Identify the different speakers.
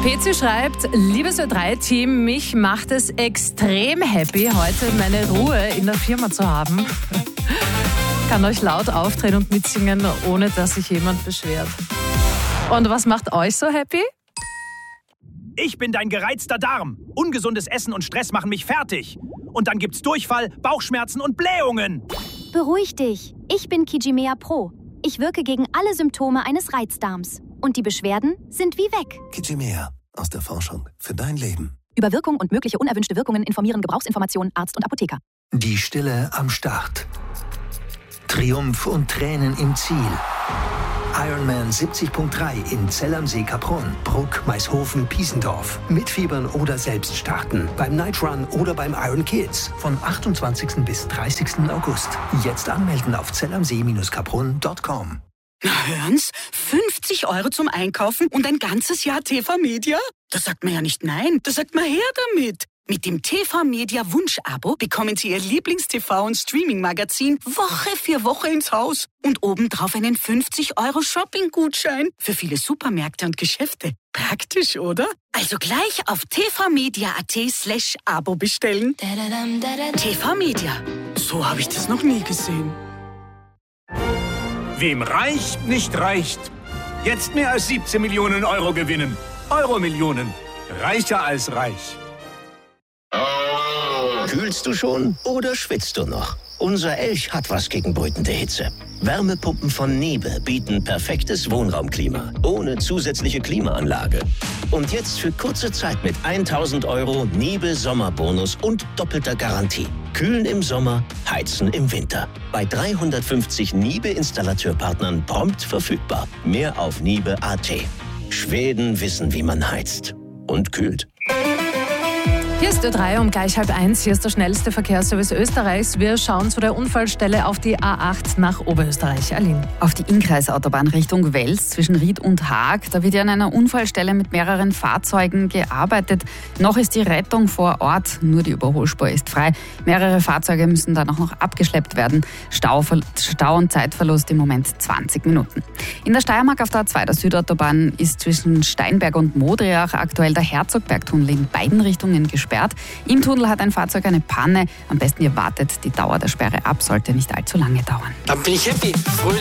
Speaker 1: PC schreibt, liebes Ö3-Team, mich macht es extrem happy, heute meine Ruhe in der Firma zu haben. Kann euch laut aufdrehen und mitsingen, ohne dass sich jemand beschwert. Und was macht euch so happy?
Speaker 2: Ich bin dein gereizter Darm. Ungesundes Essen und Stress machen mich fertig. Und dann gibt's Durchfall, Bauchschmerzen und Blähungen.
Speaker 3: Beruhig dich. Ich bin Kijimea Pro. Ich wirke gegen alle Symptome eines Reizdarms. Und die Beschwerden sind wie weg.
Speaker 4: Kijimea. Aus der Forschung für dein Leben.
Speaker 3: Über Wirkung und mögliche unerwünschte Wirkungen informieren Gebrauchsinformationen Arzt und Apotheker.
Speaker 4: Die Stille am Start. Triumph und Tränen im Ziel. Ironman 70.3 in Zell am See, Kaprun, Bruck, Maishofen, Piesendorf. Mitfiebern oder selbst starten. Beim Night Run oder beim Iron Kids. Von 28. bis 30. August. Jetzt anmelden auf zellamsee-kaprun.com.
Speaker 5: Na hören's, 50 € zum Einkaufen und ein ganzes Jahr TV Media? Da sagt man ja nicht nein, da sagt man her damit. Mit dem TV Media Wunsch-Abo bekommen Sie Ihr Lieblings-TV- und Streaming-Magazin Woche für Woche ins Haus und obendrauf einen 50 € Shopping-Gutschein für viele Supermärkte und Geschäfte. Praktisch, oder? Also gleich auf tvmedia.at/Abo bestellen. TV Media, so habe ich das noch nie gesehen.
Speaker 6: Wem reicht, nicht reicht. Jetzt mehr als 17 Millionen € gewinnen. Euro-Millionen. Reicher als reich.
Speaker 7: Kühlst du schon oder schwitzt du noch? Unser Elch hat was gegen brütende Hitze. Wärmepumpen von Niebe bieten perfektes Wohnraumklima, ohne zusätzliche Klimaanlage. Und jetzt für kurze Zeit mit 1.000 € Niebe Sommerbonus und doppelter Garantie. Kühlen im Sommer, heizen im Winter. Bei 350 Niebe-Installateurpartnern prompt verfügbar. Mehr auf niebe.at. Schweden wissen, wie man heizt und kühlt.
Speaker 1: Hier ist Ö3 um gleich 12:30. Hier ist der schnellste Verkehrsservice Österreichs. Wir schauen zu der Unfallstelle auf die A8 nach Oberösterreich. Aline.
Speaker 8: Auf die Innkreisautobahn Richtung Wels zwischen Ried und Haag. Da wird ja an einer Unfallstelle mit mehreren Fahrzeugen gearbeitet. Noch ist die Rettung vor Ort, nur die Überholspur ist frei. Mehrere Fahrzeuge müssen dann auch noch abgeschleppt werden. Stau und Zeitverlust im Moment 20 Minuten. In der Steiermark auf der A2 der Südautobahn ist zwischen Steinberg und Modriach aktuell der Herzogbergtunnel in beiden Richtungen gesperrt. Im Tunnel hat ein Fahrzeug eine Panne. Am besten ihr wartet die Dauer der Sperre ab, sollte nicht allzu lange dauern.
Speaker 9: Dann bin ich happy.